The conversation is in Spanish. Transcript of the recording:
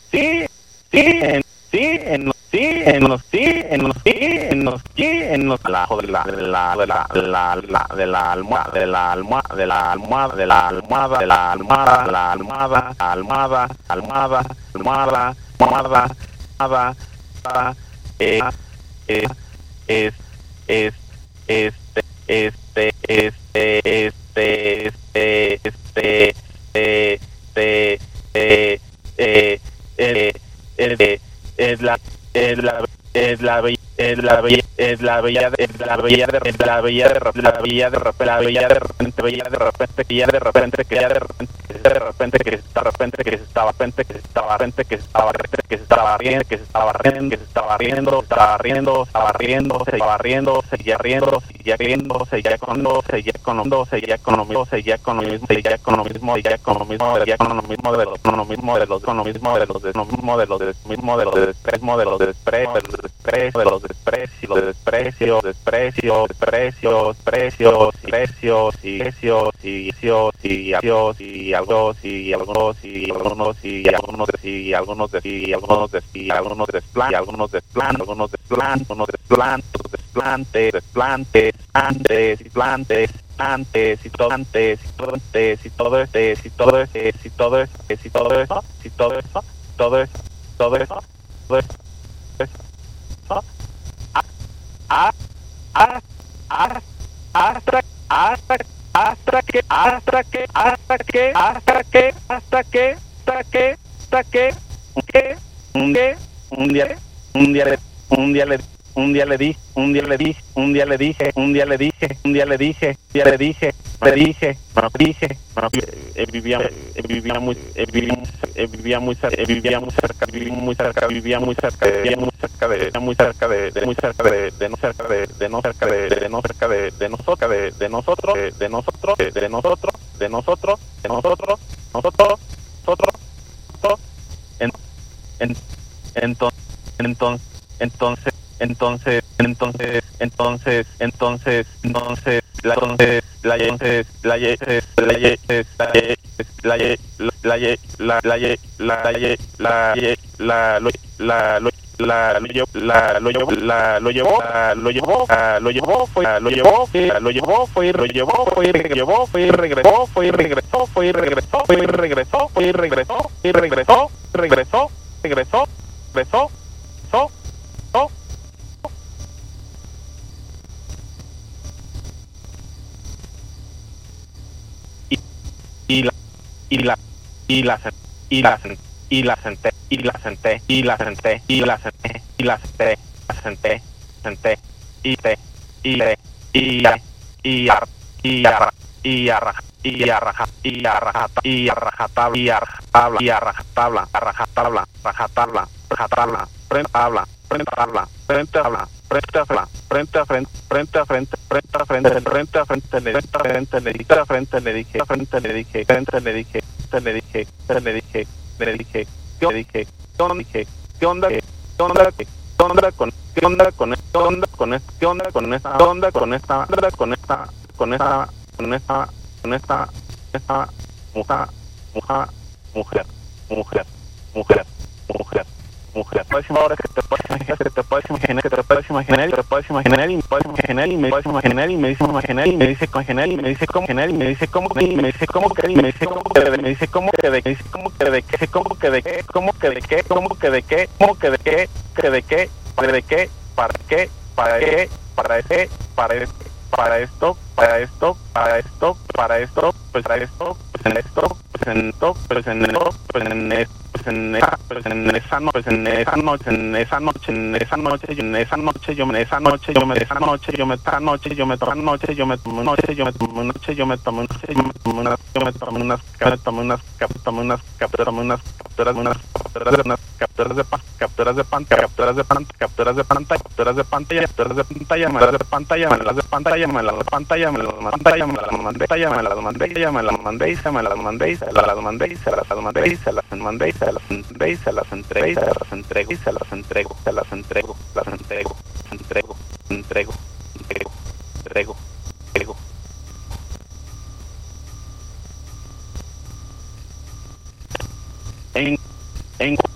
sí, sí, en los abajo de la almohada, eh, es, es, este, este, este, este, este, este, es la es la es la es la bella es la bella es la bella de la bella de la bella de la bella de repente bella de repente que ya de repente que ya de repente que está de repente que estaba repente que estaba repente que estaba que estaba riendo que estaba riendo que estaba riendo estaba riendo estaba riendo seguía riendo seguía riendo seguía riendo seguía economizando seguía economizando seguía economizando seguía economismo seguía economismo seguía economismo seguía economismo de los economismo de los economismo de los economismo de los mismo de los desprecio de los desprecio de los desprecio de los desprecio desprecio desprecio desprecio precios precios y precios y algunos y algunos y algunos y algunos y algunos y algunos y algunos y algunos desplan algunos desplan algunos desplan algunos desplan desplantes desplantes antes y plantes antes y todo antes y todo antes y todo y todo y todo y todo eso y todo eso todo eso todo eso todo eso hasta que un día le dije, vivía muy cerca de nosotros, regresó mujer. Ahora que te puedes entrego.